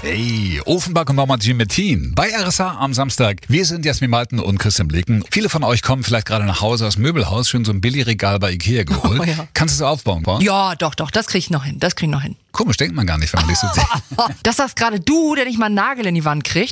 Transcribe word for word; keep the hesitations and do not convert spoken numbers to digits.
Hey, Ofenbach und Normandy mit Team bei R S A am Samstag. Wir sind Jasmin Malten und Christian Blicken. Viele von euch kommen vielleicht gerade nach Hause aus dem Möbelhaus, schön so ein Billigregal bei Ikea geholt. Oh, ja. Kannst du so aufbauen, Paul? Ja, doch, doch, das krieg ich noch hin, das krieg ich noch hin. Komisch, denkt man gar nicht, wenn man dich so sieht. Das sagst gerade du, der nicht mal einen Nagel in die Wand kriegt.